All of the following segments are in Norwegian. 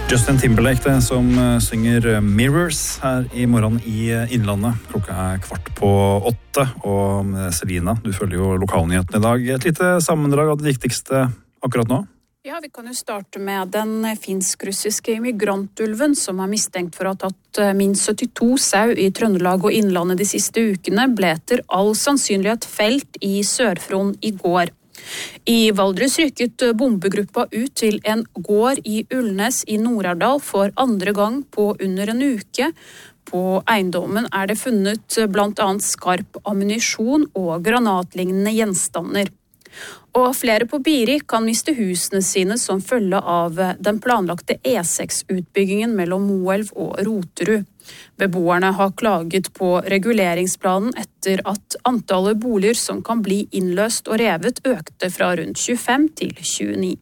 Justin Timberlake det, som synger Mirrors her i morgen i Innlandet. Klokka 7:15, og Selina, du følger jo lokalnyhetene i dag. Et lite sammendrag av det viktigste akkurat nå. Ja, vi kan jo starte med den finsk-russiske immigrantulven som er mistenkt for å ha tatt minst 72 sau i Trøndelag og Innlandet de siste ukene, ble etter all sannsynlighet felt i Sør-Fron i går. I Valdres rykket bombegruppa ut til en gård i Ullnes i Nord-Aurdal for andre gang på under en uke. På eiendommen er det funnet blant annet skarp ammunisjon og granatlignende gjenstander. Og flere på Biri kan miste husene sine som følge av den planlagte E6-utbyggingen mellom Moelv og Roterud. Beboerne har klaget på reguleringsplanen etter at antallet boliger som kan bli innløst og revet økte fra rundt 25 til 29.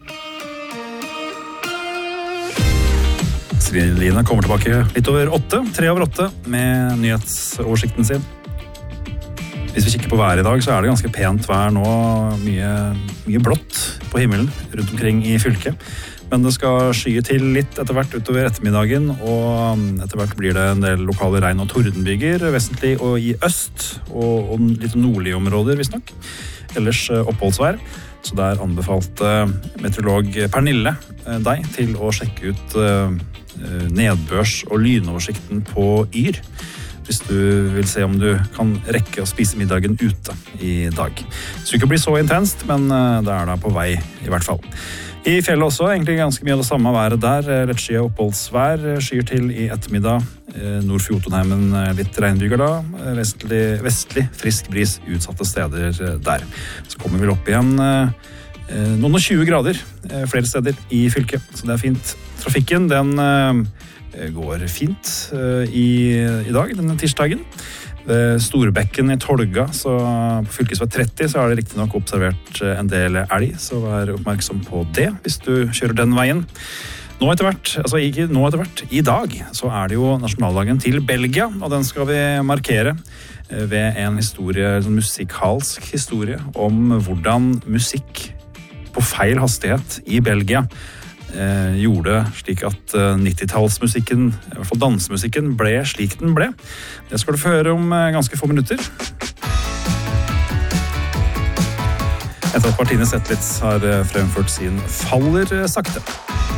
Selina kommer tilbake litt over 3:08 med nyhetsoversikten sin. Hvis vi kikker på været i dag, så er det ganske pent vær nå, mye blått på himmelen rundt omkring i fylket. Men det skal skye til litt etter hvert utover ettermiddagen, og etter hvert blir det en del lokale regn- og tordenbyger, vesentlig og i øst, og litt nordlige områder, visstnok. Ellers oppholdsvær, så der anbefalte meteorolog Pernille deg til å sjekke ut nedbørs- og lynoversikten på Yr, hvis du vil se om du kan rekke å spise middagen ute i dag. Det skal ikke bli så intenst, men det er da på vei i hvert fall. I fjellet også, egentlig ganske mye av det samme været der. Lettskyet oppholdsvær, skyer til i ettermiddag. Nord for Jotunheimen litt regnbyger da. Vestlig frisk bris utsatte steder der. Så kommer vi opp igjen noen og 20 grader flere steder i fylket, så det er fint. Trafikken, den går fint i dag, denne tirsdagen. Ved Storbekken i Tolga, så på fylkesvei 30, så er det riktig nok observert en del elg, så vær oppmerksom på det hvis du kjører den veien. Nå etter hvert, i dag, så er det jo nasjonaldagen til Belgia, og den skal vi markere ved en historie, en musikalsk historie, om hvordan musikk på feil hastighet i Belgia gjorde slik at 90-tallsmusikken, i hvert fall dansemusikken, ble slik den ble. Det skal du få høre om ganske få minutter. Etter at partiene Zetlitz har fremført sin Faller sakte.